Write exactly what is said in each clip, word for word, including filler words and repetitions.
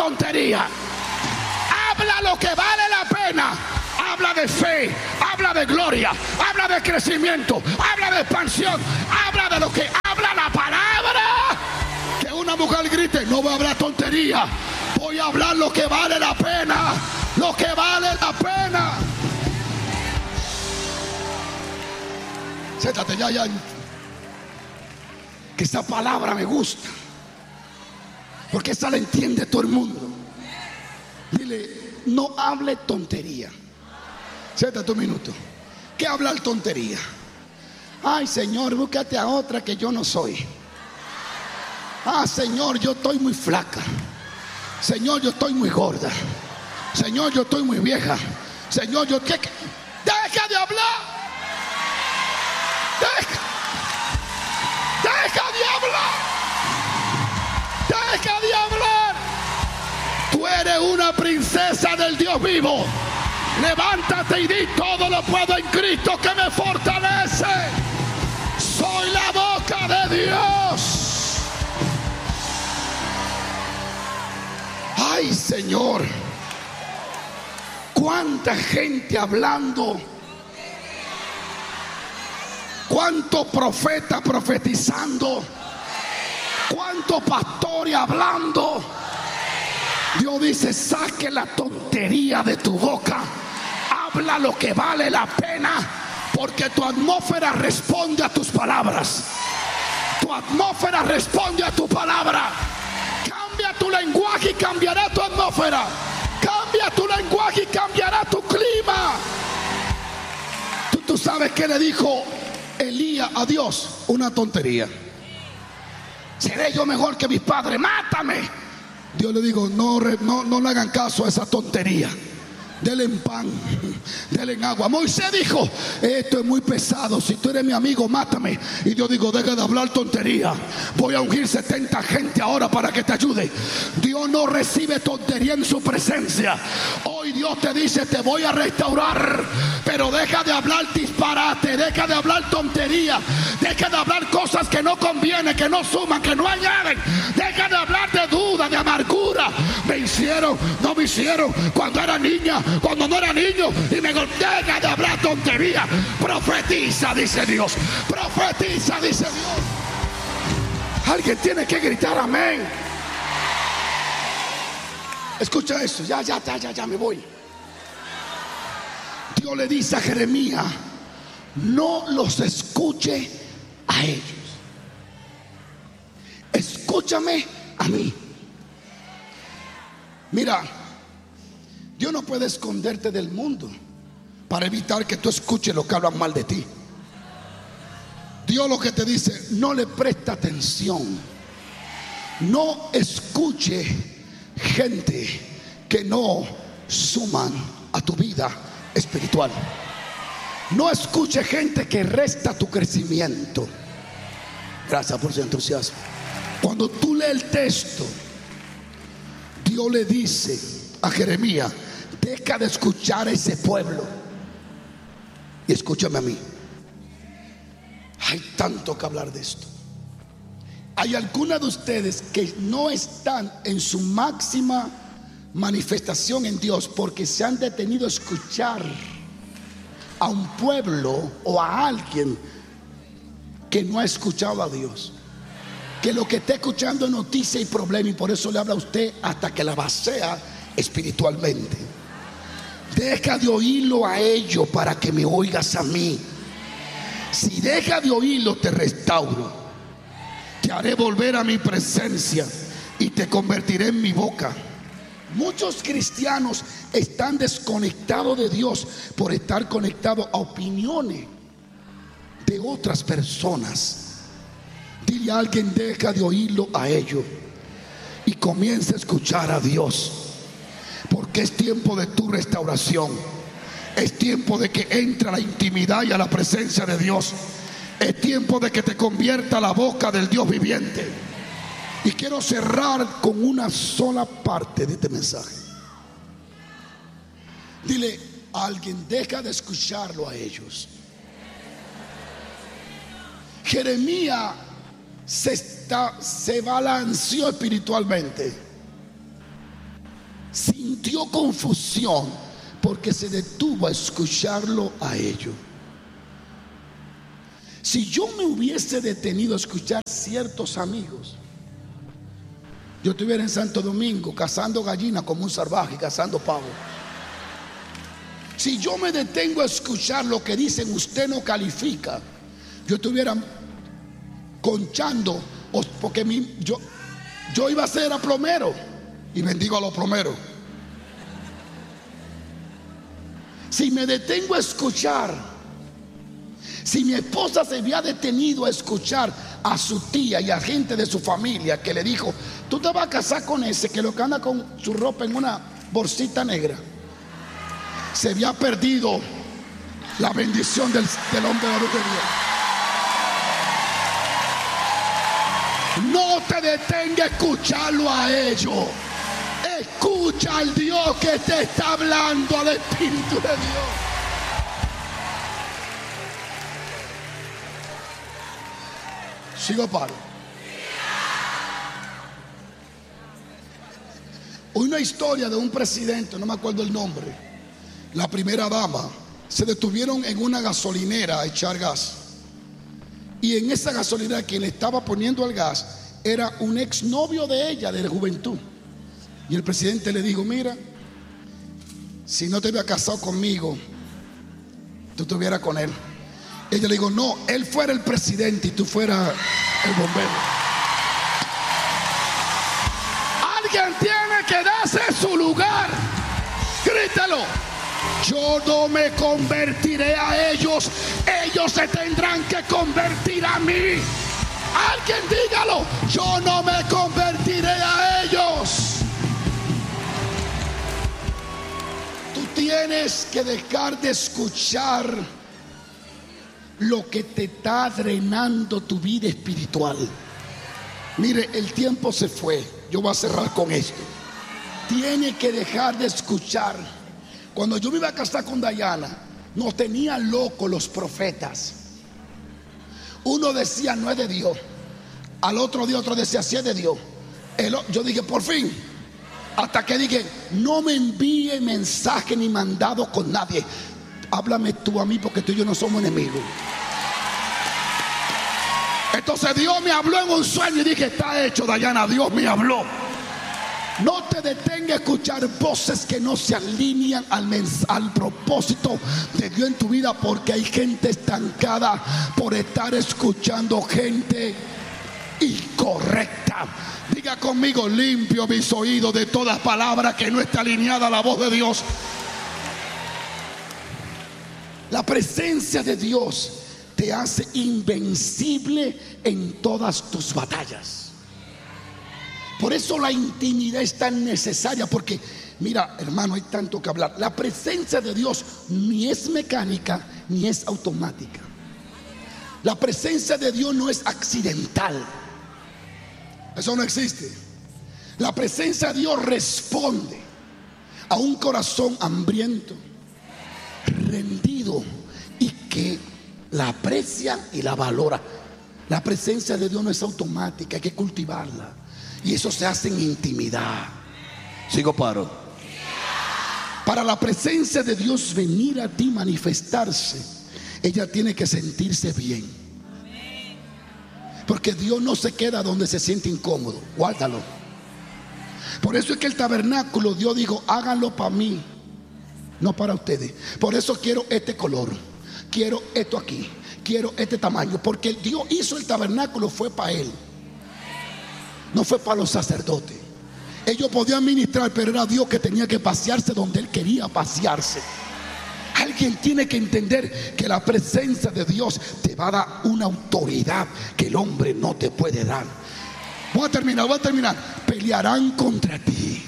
tontería. Habla lo que vale la pena. Habla de fe, habla de gloria, habla de crecimiento, habla de expansión, habla de lo que habla la palabra. Que una mujer grite: no voy a hablar tontería, voy a hablar lo que vale la pena, lo que vale la pena. Siéntate ya, ya. Que esa palabra me gusta, porque esa la entiende todo el mundo. Dile: no hable tontería. Siéntate un minuto. ¿Qué hablar tontería? Ay, Señor, búscate a otra que yo no soy. Ah, Señor, yo estoy muy flaca. Señor, yo estoy muy gorda. Señor, yo estoy muy vieja. Señor, yo... ¿qué, qué? Deja de hablar. Deja. Deja de hablar. Deja de hablar. Tú eres una princesa del Dios vivo. Levántate y di: todo lo puedo en Cristo que me fortalece. Soy la boca de Dios. Ay, Señor, cuánta gente hablando, cuánto profeta profetizando, cuántos pastores hablando. Dios dice: saque la tontería de tu boca. Habla lo que vale la pena, porque tu atmósfera responde a tus palabras. Tu atmósfera responde a tu palabra. Cambia tu lenguaje y cambiará tu atmósfera. Cambia tu lenguaje y cambiará tu clima. Tú, tú sabes qué le dijo Elías a Dios: una tontería. ¿Seré yo mejor que mis padres? Mátame. Dios le dijo: no, no, no le hagan caso a esa tontería. Denle en pan, denle en agua. Moisés dijo: esto es muy pesado, si tú eres mi amigo, mátame. Y Dios dijo: deja de hablar tontería, voy a ungir setenta gente ahora para que te ayude. Dios no recibe tontería en su presencia. Hoy Dios te dice: te voy a restaurar, pero deja de hablar disparate, deja de hablar tontería, deja de hablar cosas que no convienen, que no suman, que no añaden. Deja de hablar de duda, de amargura. Me hicieron, no me hicieron cuando era niña, cuando no era niño, y me deja de hablar tontería. Profetiza, dice Dios. Profetiza, dice Dios. Alguien tiene que gritar amén. Escucha eso. Ya, ya, ya, ya, ya me voy. Dios le dice a Jeremías: no los escuche a ellos, escúchame a mí. Mira, Dios no puede esconderte del mundo para evitar que tú escuches lo que hablan mal de ti. Dios lo que te dice: no le presta atención. No escuche gente que no suman a tu vida espiritual. No escuche gente que resta tu crecimiento. Gracias por su entusiasmo. Cuando tú lees el texto, Dios le dice a Jeremías: deja de escuchar a ese pueblo y escúchame a mí. Hay tanto que hablar de esto. Hay algunas de ustedes que no están en su máxima manifestación en Dios porque se han detenido a escuchar a un pueblo o a alguien que no ha escuchado a Dios, que lo que está escuchando es noticia y problema, y por eso le habla a usted hasta que la vacía espiritualmente. Deja de oírlo a ellos para que me oigas a mí. Si deja de oírlo, te restauro, te haré volver a mi presencia y te convertiré en mi boca. Muchos cristianos están desconectados de Dios por estar conectados a opiniones de otras personas. Dile a alguien: deja de oírlo a ellos y comienza a escuchar a Dios, porque es tiempo de tu restauración. Es tiempo de que entre a la intimidad y a la presencia de Dios. Es tiempo de que te convierta a la boca del Dios viviente. Y quiero cerrar con una sola parte de este mensaje. Dile a alguien: deja de escucharlo a ellos. Jeremías se, está, se balanceó espiritualmente. sintió confusión porque se detuvo a escucharlo a ellos. Si yo me hubiese detenido a escuchar ciertos amigos, yo estuviera en Santo Domingo cazando gallinas como un salvaje, cazando pavos. Si yo me detengo a escuchar lo que dicen, usted no califica, yo estuviera conchando, porque mi, yo, yo iba a ser a plomero, y bendigo a los plomeros. Si me detengo a escuchar, si mi esposa se había detenido a escuchar a su tía y a gente de su familia que le dijo: tú te vas a casar con ese que lo que anda con su ropa en una bolsita negra, se había perdido la bendición del, del hombre de Dios. No te detenga a escucharlo a ellos. Escucha al Dios que te está hablando, al Espíritu de Dios. Sigo paro. Una historia de un presidente, no me acuerdo el nombre, la primera dama, se detuvieron en una gasolinera a echar gas. Y en esa gasolinera quien le estaba poniendo el gas era un exnovio de ella, de la juventud. Y el presidente le dijo: mira, si no te hubiera casado conmigo, tú estuvieras con él. Ella le dijo: no, él fuera el presidente y tú fueras el bombero. Alguien tiene que darse su lugar. Grítalo: yo no me convertiré a ellos, ellos se tendrán que convertir a mí. Alguien dígalo: yo no me convertiré a ellos. Tú tienes que dejar de escuchar lo que te está drenando tu vida espiritual. Mire, el tiempo se fue. Yo voy a cerrar con esto. Tiene que dejar de escuchar. Cuando yo me iba a casar con Dayana, nos tenían locos los profetas. Uno decía: no es de Dios. Al otro día otro decía: sí es de Dios. El, yo dije: por fin. Hasta que dije: no me envíe mensaje ni mandado con nadie. Háblame tú a mí, porque tú y yo no somos enemigos. Entonces Dios me habló en un sueño y dije: está hecho, Dayana, Dios me habló. No te detenga a escuchar voces que no se alinean al, mens- al propósito de Dios en tu vida, porque hay gente estancada por estar escuchando gente incorrecta. Diga conmigo: limpio mis oídos de todas palabras que no está alineada a la voz de Dios. La presencia de Dios te hace invencible en todas tus batallas. Por eso la intimidad es tan necesaria, porque mira, hermano, hay tanto que hablar. La presencia de Dios ni es mecánica ni es automática. La presencia de Dios no es accidental. Eso no existe. La presencia de Dios responde a un corazón hambriento, rendido y que la aprecia y la valora. La presencia de Dios no es automática, hay que cultivarla. Y eso se hace en intimidad. Sigo paro. Para la presencia de Dios venir a ti, manifestarse, ella tiene que sentirse bien. Porque Dios no se queda donde se siente incómodo. Guárdalo. Por eso es que el tabernáculo, Dios dijo: háganlo para mí, no para ustedes. Por eso quiero este color, quiero esto aquí, quiero este tamaño. Porque Dios hizo el tabernáculo, fue para Él, no fue para los sacerdotes. Ellos podían ministrar, pero era Dios que tenía que pasearse donde Él quería pasearse. Alguien tiene que entender que la presencia de Dios te va a dar una autoridad que el hombre no te puede dar. Voy a terminar, voy a terminar. Pelearán contra ti.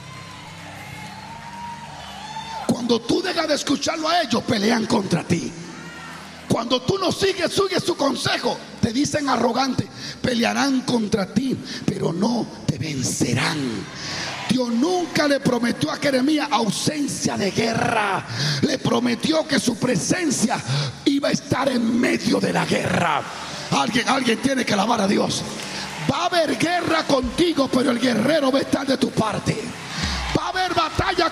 Cuando tú dejas de escucharlo a ellos, pelean contra ti. Cuando tú no sigues, sigues su consejo, te dicen arrogante. Pelearán contra ti, pero no te vencerán. Dios nunca le prometió a Jeremías ausencia de guerra. Le prometió que su presencia iba a estar en medio de la guerra. Alguien, alguien tiene que alabar a Dios. Va a haber guerra contigo, pero el guerrero va a estar de tu parte. Va a haber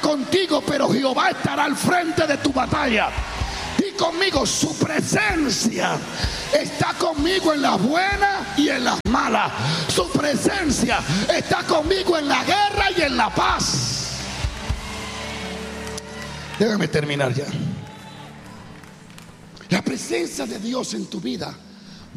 contigo, pero Jehová estará al frente de tu batalla. Di conmigo, su presencia está conmigo en las buenas y en las malas. Su presencia está conmigo en la guerra y en la paz. Déjame terminar ya. La presencia de Dios en tu vida